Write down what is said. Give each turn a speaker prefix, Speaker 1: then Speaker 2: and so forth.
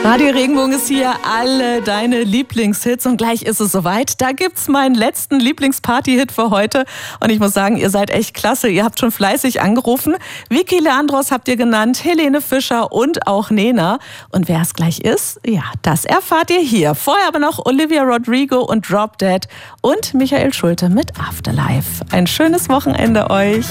Speaker 1: Radio Regenbogen ist hier, alle deine Lieblingshits und gleich ist es soweit. Da gibt's meinen letzten Lieblingsparty-Hit für heute und ich muss sagen, ihr seid echt klasse. Ihr habt schon fleißig angerufen. Vicky Leandros habt ihr genannt, Helene Fischer und auch Nena. Und wer es gleich ist, ja, das erfahrt ihr hier. Vorher aber noch Olivia Rodrigo und Drop Dead und Michael Schulte mit Afterlife. Ein schönes Wochenende euch.